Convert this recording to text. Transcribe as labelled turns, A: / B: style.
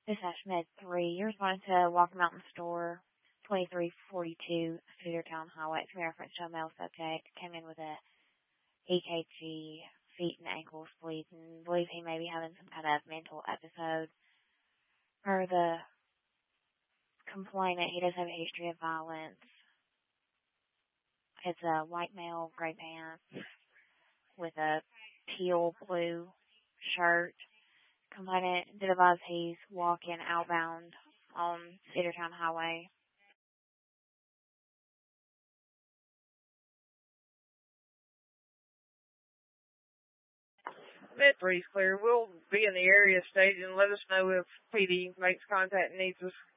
A: This is Med 3. You're responding to Walker Mountain Store, 2342 Cedartown Highway. It's reference to a male subject. Came in with a EKG, feet and ankles bleeding. Believe he may be having some kind of mental episode. Per the complainant, he does have a history of violence. It's a white male, gray pants, with a teal blue shirt. Complainant did advise he's walking outbound on Cedartown Highway.
B: Med 3's clear. We'll be in the area staging. Let us know if PD makes contact and needs us.